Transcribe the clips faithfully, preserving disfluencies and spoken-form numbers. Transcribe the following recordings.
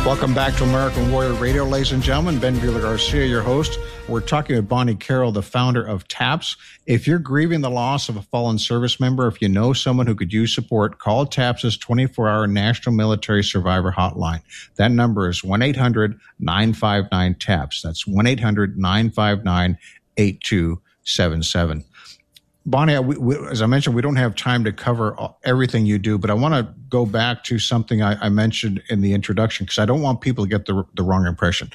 Welcome back to American Warrior Radio, ladies and gentlemen. Ben Villa-Garcia, your host. We're talking with Bonnie Carroll, the founder of TAPS. If you're grieving the loss of a fallen service member, if you know someone who could use support, call TAPS's twenty-four hour National Military Survivor Hotline. That number is one eight hundred nine five nine TAPS. That's one eight hundred nine five nine eight two seven seven. Bonnie, we, we, as I mentioned, we don't have time to cover everything you do, but I want to go back to something I, I mentioned in the introduction because I don't want people to get the, the wrong impression.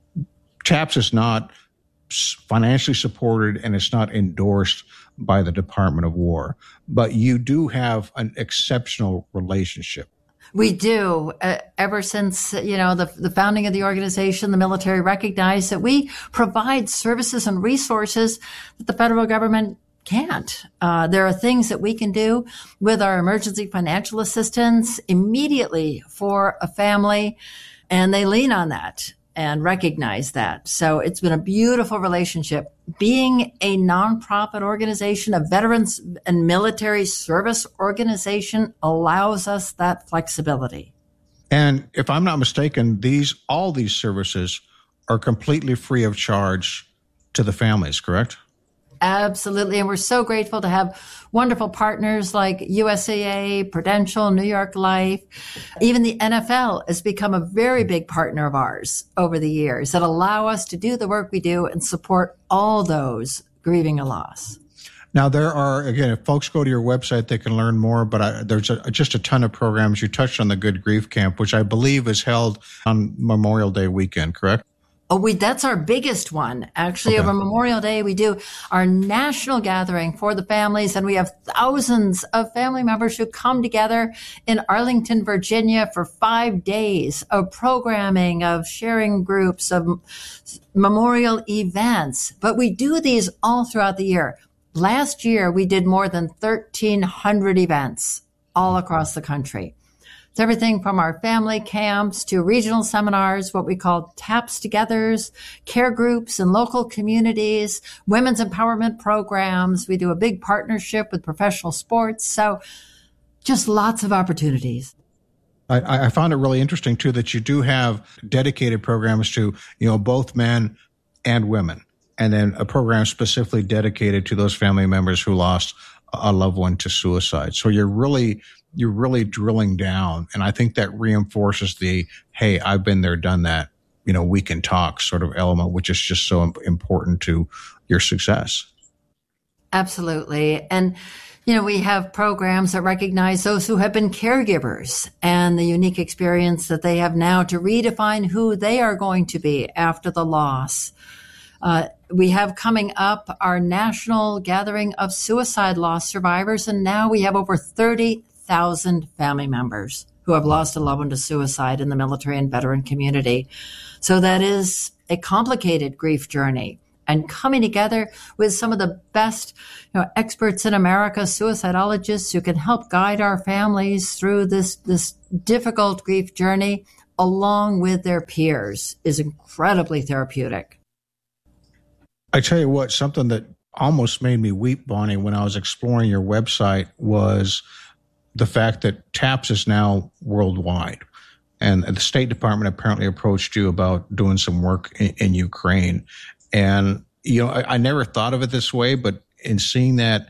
TAPS is not financially supported and it's not endorsed by the Department of War, but you do have an exceptional relationship. We do. Uh, ever since, you know, the, the founding of the organization, the military recognized that we provide services and resources that the federal government can't. Uh, there are things that we can do with our emergency financial assistance immediately for a family, and they lean on that and recognize that. So it's been a beautiful relationship. Being a nonprofit organization, a veterans and military service organization allows us that flexibility. And if I'm not mistaken, these all these services are completely free of charge to the families, correct? Absolutely. And we're so grateful to have wonderful partners like U S A A, Prudential, New York Life. Even the N F L has become a very big partner of ours over the years that allow us to do the work we do and support all those grieving a loss. Now, there are, again, if folks go to your website, they can learn more, but I, there's a, just a ton of programs. You touched on the Good Grief Camp, which I believe is held on Memorial Day weekend, correct? Oh, we, that's our biggest one. Actually, okay. Over Memorial Day, we do our national gathering for the families, and we have thousands of family members who come together in Arlington, Virginia for five days of programming, of sharing groups, of memorial events. But we do these all throughout the year. Last year, we did more than thirteen hundred events all across the country. It's everything from our family camps to regional seminars, what we call TAPS Togethers, care groups in local communities, women's empowerment programs. We do a big partnership with professional sports. So just lots of opportunities. I, I found it really interesting, too, that you do have dedicated programs to, you know, both men and women, and then a program specifically dedicated to those family members who lost a loved one to suicide. So you're really you're really drilling down. And I think that reinforces the, hey, I've been there, done that, you know, we can talk sort of element, which is just so important to your success. Absolutely. And, you know, we have programs that recognize those who have been caregivers and the unique experience that they have now to redefine who they are going to be after the loss. Uh, we have coming up our national gathering of suicide loss survivors, and now we have over thirty thousand family members who have lost a loved one to suicide in the military and veteran community. So that is a complicated grief journey. And coming together with some of the best, you know, experts in America, suicidologists who can help guide our families through this, this difficult grief journey along with their peers is incredibly therapeutic. I tell you what, something that almost made me weep, Bonnie, when I was exploring your website was the fact that TAPS is now worldwide. And the State Department apparently approached you about doing some work in, in Ukraine. And, you know, I, I never thought of it this way, but in seeing that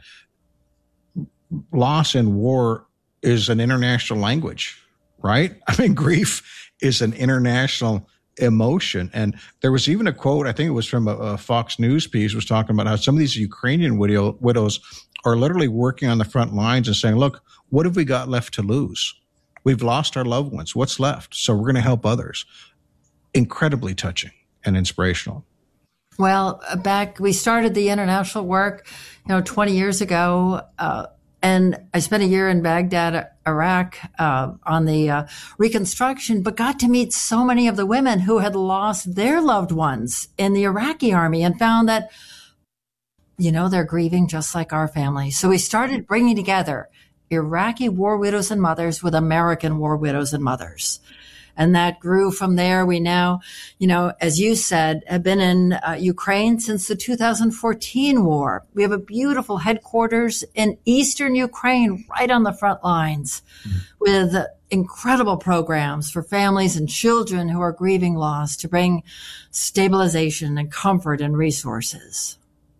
loss in war is an international language, right? I mean, grief is an international emotion. And there was even a quote, I think it was from a, a Fox News piece, was talking about how some of these Ukrainian widow, widows are literally working on the front lines and saying, look, what have we got left to lose? We've lost our loved ones. What's left? So we're going to help others. Incredibly touching and inspirational. Well, back, we started the international work, you know, twenty years ago. Uh, and I spent a year in Baghdad, Iraq, uh, on the uh, reconstruction, but got to meet so many of the women who had lost their loved ones in the Iraqi army and found that, you know, they're grieving just like our family. So we started bringing together Iraqi war widows and mothers with American war widows and mothers. And that grew from there. We now, you know, as you said, have been in uh, Ukraine since the two thousand fourteen war. We have a beautiful headquarters in eastern Ukraine, right on the front lines, mm-hmm. with incredible programs for families and children who are grieving loss to bring stabilization and comfort and resources.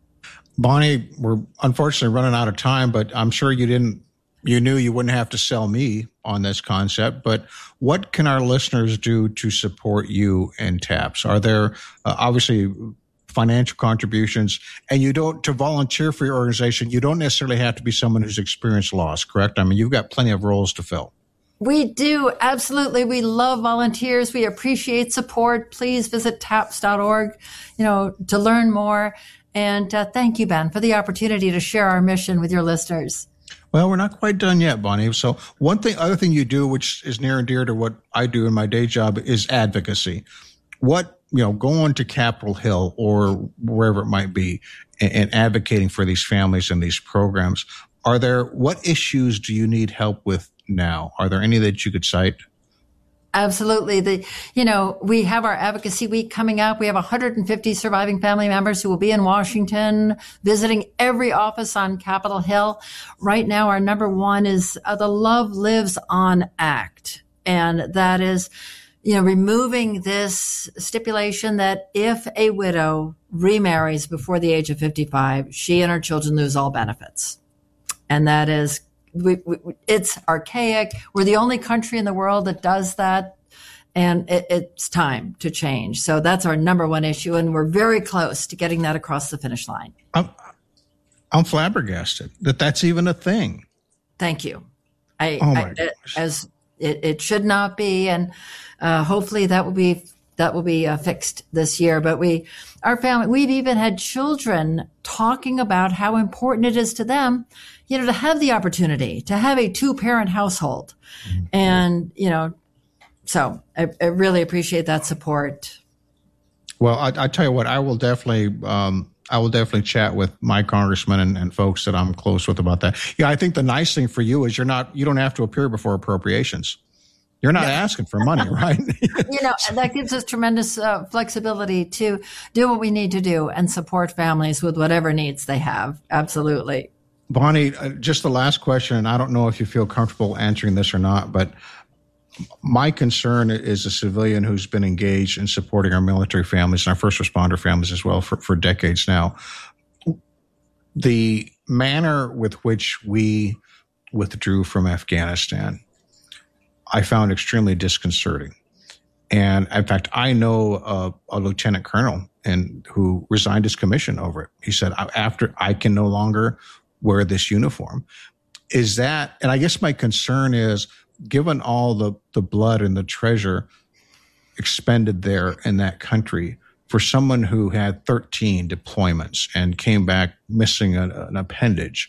Bonnie, we're unfortunately running out of time, but I'm sure you didn't, you knew you wouldn't have to sell me on this concept, but what can our listeners do to support you and TAPS? Are there uh, obviously financial contributions, and you don't, to volunteer for your organization, you don't necessarily have to be someone who's experienced loss, correct? I mean, you've got plenty of roles to fill. We do. Absolutely. We love volunteers. We appreciate support. Please visit taps dot org, you know, to learn more. And uh, thank you, Ben, for the opportunity to share our mission with your listeners. Well, we're not quite done yet, Bonnie. So one thing, other thing you do, which is near and dear to what I do in my day job, is advocacy. What, you know, going to Capitol Hill or wherever it might be and, and advocating for these families and these programs. Are there, what issues do you need help with now? Are there any that you could cite? Absolutely. The, you know, we have our advocacy week coming up. We have one hundred fifty surviving family members who will be in Washington visiting every office on Capitol Hill. Right now, our number one is uh, the Love Lives On Act. And that is, you know, removing this stipulation that if a widow remarries before the age of fifty-five, she and her children lose all benefits. And that is We, we, it's archaic. We're the only country in the world that does that, and it, it's time to change. So that's our number one issue, and we're very close to getting that across the finish line. I'm, I'm flabbergasted that that's even a thing. Thank you. I, oh my I gosh. As it, it should not be, and uh, hopefully that will be that will be uh, fixed this year. But we, our family, we've even had children talking about how important it is to them, you know, to have the opportunity to have a two-parent household. Mm-hmm. And, you know, so I, I really appreciate that support. Well, I, I tell you what, I will definitely, um, I will definitely chat with my congressman and, and folks that I'm close with about that. Yeah, I think the nice thing for you is you're not, you don't have to appear before appropriations. You're not yeah. asking for money, right? You know, that gives us tremendous uh, flexibility to do what we need to do and support families with whatever needs they have. Absolutely. Bonnie, uh, just the last question, and I don't know if you feel comfortable answering this or not, but my concern is a civilian who's been engaged in supporting our military families and our first responder families as well for, for decades now. The manner with which we withdrew from Afghanistan, I found extremely disconcerting. And in fact, I know a, a lieutenant colonel and who resigned his commission over it. He said, after I can no longer wear this uniform. Is that, and I guess my concern is, given all the, the blood and the treasure expended there in that country, for someone who had thirteen deployments and came back missing a, an appendage,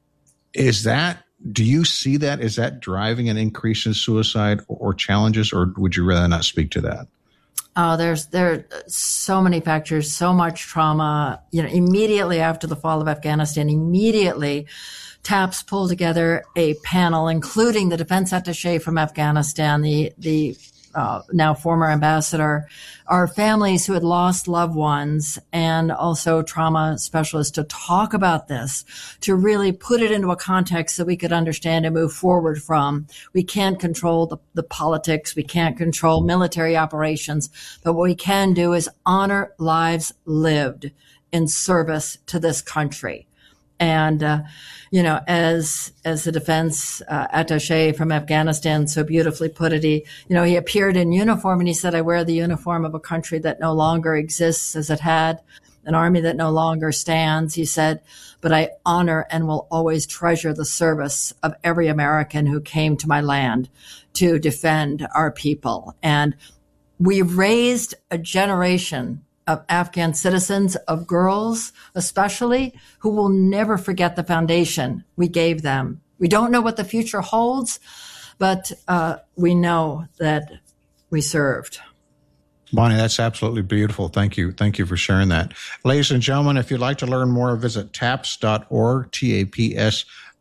is that, do you see that? Is that driving an increase in suicide or, or challenges, or would you rather not speak to that? Oh, there's there are so many factors, so much trauma. You know, immediately after the fall of Afghanistan, immediately TAPS pulled together a panel, including the defense attaché from Afghanistan, the the uh, now former ambassador, our families who had lost loved ones, and also trauma specialists to talk about this, to really put it into a context that we could understand and move forward from. We can't control the, the politics. We can't control military operations. But what we can do is honor lives lived in service to this country. And, uh, you know, as, as the defense uh, attaché from Afghanistan so beautifully put it, he, you know, he appeared in uniform and he said, I wear the uniform of a country that no longer exists as it had, an army that no longer stands. He said, but I honor and will always treasure the service of every American who came to my land to defend our people. And we raised a generation of Afghan citizens, of girls especially, who will never forget the foundation we gave them. We don't know what the future holds, but uh, we know that we served. Bonnie, that's absolutely beautiful. Thank you. Thank you for sharing that. Ladies and gentlemen, if you'd like to learn more, visit taps dot org, T A P S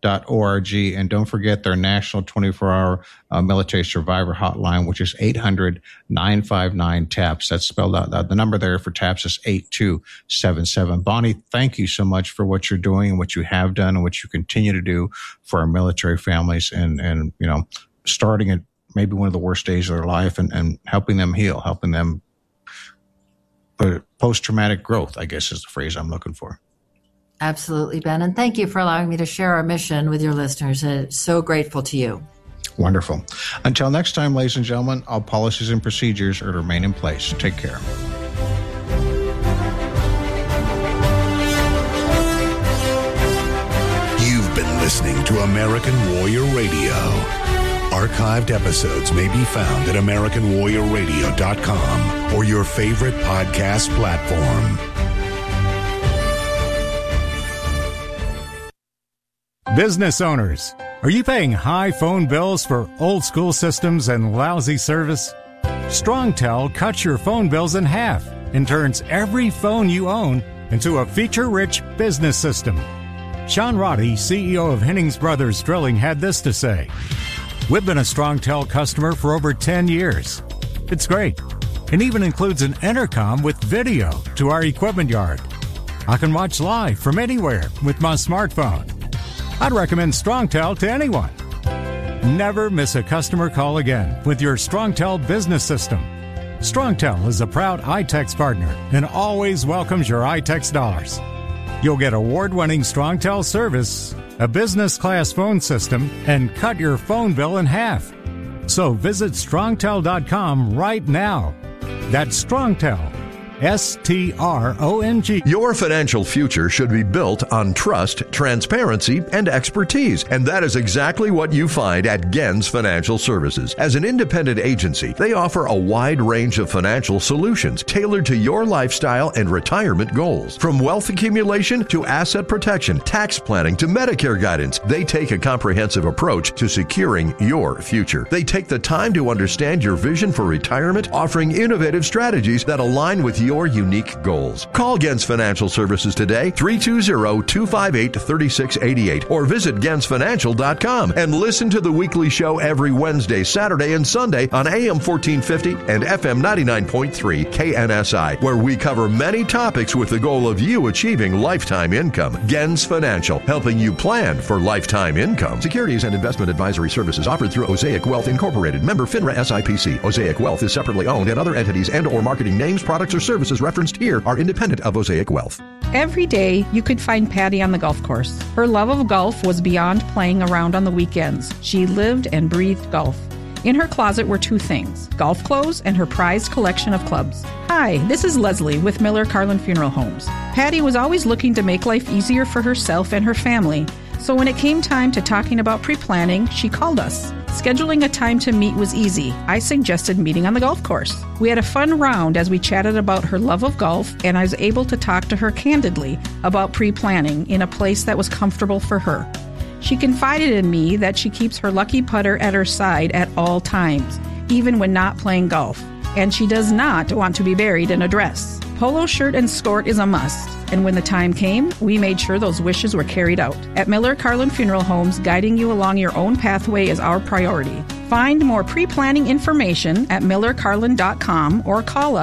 dot org. And don't forget their national twenty-four hour uh, military survivor hotline, which is eight hundred, nine five nine, TAPS. That's spelled out. The number there for TAPS is eight two seven seven. Bonnie, thank you so much for what you're doing and what you have done and what you continue to do for our military families and, and you know, starting at maybe one of the worst days of their life and, and helping them heal, helping them post-traumatic growth, I guess is the phrase I'm looking for. Absolutely, Ben. And thank you for allowing me to share our mission with your listeners. I'm so grateful to you. Wonderful. Until next time, ladies and gentlemen, all policies and procedures are to remain in place. Take care. You've been listening to American Warrior Radio. Archived episodes may be found at American Warrior Radio dot com or your favorite podcast platform. Business owners, are you paying high phone bills for old school systems and lousy service? StrongTel cuts your phone bills in half and turns every phone you own into a feature-rich business system. Sean Roddy, C E O of Hennings Brothers Drilling, had this to say. We've been a StrongTel customer for over ten years. It's great. It even includes an intercom with video to our equipment yard. I can watch live from anywhere with my smartphone. I'd recommend StrongTel to anyone. Never miss a customer call again with your StrongTel business system. StrongTel is a proud I TEX partner and always welcomes your I TEX dollars. You'll get award-winning StrongTel service, a business-class phone system, and cut your phone bill in half. So visit strongtel dot com right now. That's StrongTel. S T R O N G. Your financial future should be built on trust, transparency, and expertise. And that is exactly what you find at Gens Financial Services. As an independent agency, they offer a wide range of financial solutions tailored to your lifestyle and retirement goals. From wealth accumulation to asset protection, tax planning to Medicare guidance, they take a comprehensive approach to securing your future. They take the time to understand your vision for retirement, offering innovative strategies that align with your unique goals. Call Gens Financial Services today, three two zero, two five eight, three six eight eight, or visit gens financial dot com and listen to the weekly show every Wednesday, Saturday, and Sunday on A M fourteen fifty and F M ninety-nine point three K N S I, where we cover many topics with the goal of you achieving lifetime income. Gens Financial, helping you plan for lifetime income. Securities and investment advisory services offered through Osaic Wealth Incorporated, member FINRA S I P C. Osaic Wealth is separately owned, and other entities and or marketing names, products, or services referenced here are independent of Osaic Wealth. Every day, you could find Patty on the golf course. Her love of golf was beyond playing around on the weekends. She lived and breathed golf. In her closet were two things, golf clothes and her prized collection of clubs. Hi, this is Leslie with Miller Carlin Funeral Homes. Patty was always looking to make life easier for herself and her family. So when it came time to talking about pre-planning, she called us. Scheduling a time to meet was easy. I suggested meeting on the golf course. We had a fun round as we chatted about her love of golf, and I was able to talk to her candidly about pre-planning in a place that was comfortable for her. She confided in me that she keeps her lucky putter at her side at all times, even when not playing golf, and she does not want to be buried in a dress. Polo shirt and skirt is a must, and when the time came, we made sure those wishes were carried out. At Miller Carlin Funeral Homes, guiding you along your own pathway is our priority. Find more pre-planning information at miller carlin dot com or call us